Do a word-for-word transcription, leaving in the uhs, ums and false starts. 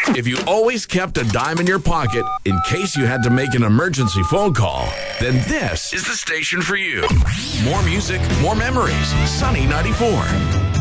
If you always kept a dime in your pocket in case you had to make an emergency phone call, then this is the station for you. More music, more memories. Sunny ninety-four.